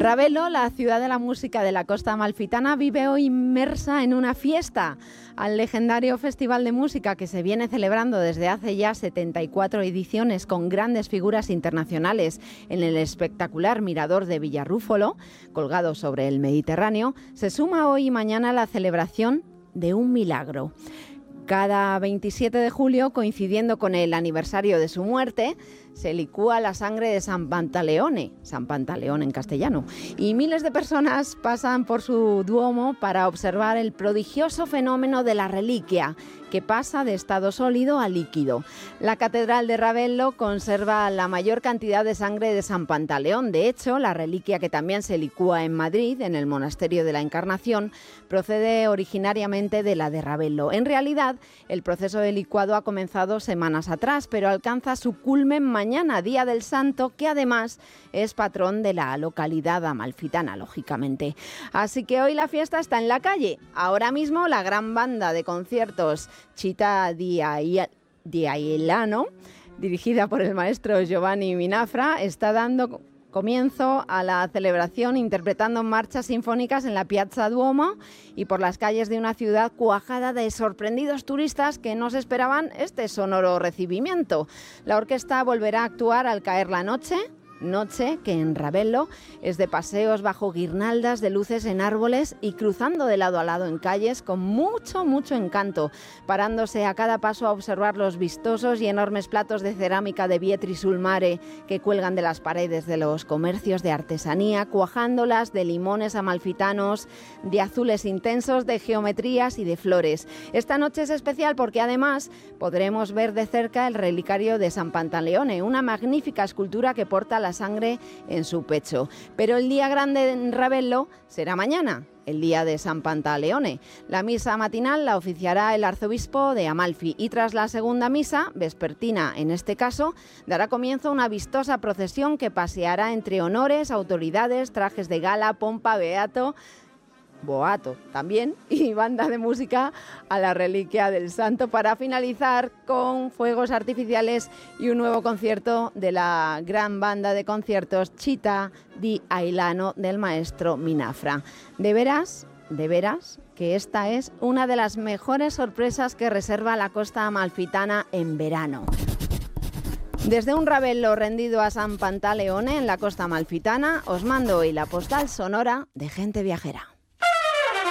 Ravello, la ciudad de la música de la costa amalfitana, vive hoy inmersa en una fiesta. Al legendario festival de música que se viene celebrando desde hace ya 74 ediciones con grandes figuras internacionales en el espectacular mirador de Villarrúfolo, colgado sobre el Mediterráneo, se suma hoy y mañana la celebración de un milagro. Cada 27 de julio, coincidiendo con el aniversario de su muerte, se licúa la sangre de San Pantaleón en castellano, y miles de personas pasan por su duomo para observar el prodigioso fenómeno de la reliquia, que pasa de estado sólido a líquido. La catedral de Ravello conserva la mayor cantidad de sangre de San Pantaleón. De hecho, la reliquia, que también se licúa en Madrid, en el Monasterio de la Encarnación, procede originariamente de la de Ravello. En realidad, el proceso de licuado ha comenzado semanas atrás, pero alcanza su culmen mañana, Día del Santo, que además es patrón de la localidad amalfitana, lógicamente. Así que hoy la fiesta está en la calle. Ahora mismo la gran banda de conciertos Città di Ailano, dirigida por el maestro Giovanni Minafra, está dando comienzo a la celebración interpretando marchas sinfónicas en la Piazza Duomo y por las calles de una ciudad cuajada de sorprendidos turistas que no se esperaban este sonoro recibimiento. La orquesta volverá a actuar al caer la noche que en Ravello es de paseos bajo guirnaldas de luces en árboles y cruzando de lado a lado en calles con mucho encanto, parándose a cada paso a observar los vistosos y enormes platos de cerámica de Vietri sul Mare que cuelgan de las paredes de los comercios de artesanía, cuajándolas de limones amalfitanos, de azules intensos, de geometrías y de flores. Esta noche es especial porque además podremos ver de cerca el relicario de San Pantaleone, una magnífica escultura que porta la sangre en su pecho. Pero el día grande en Ravello será mañana, el día de San Pantaleone. La misa matinal la oficiará el arzobispo de Amalfi y tras la segunda misa, vespertina en este caso, dará comienzo una vistosa procesión que paseará entre honores, autoridades, trajes de gala, pompa, boato también y banda de música a la reliquia del santo, para finalizar con fuegos artificiales y un nuevo concierto de la gran banda de conciertos Città di Ailano del maestro Minafra. De veras que esta es una de las mejores sorpresas que reserva la costa amalfitana en verano. Desde un Ravello rendido a San Pantaleone en la costa amalfitana, os mando hoy la postal sonora de Gente Viajera.